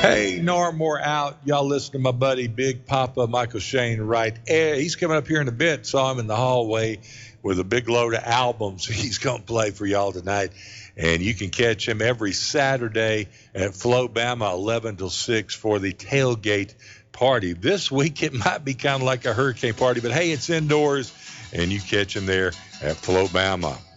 Hey, Norm, we're out. Y'all listen to my buddy Big Papa Michael Shane right. He's coming up here in a bit. Saw him in the hallway with a big load of albums he's going to play for y'all tonight. And you can catch him every Saturday at Flowbama 11 till 6 for the tailgate party. This week it might be kind of like a hurricane party, but hey, it's indoors, and you catch him there at Flowbama.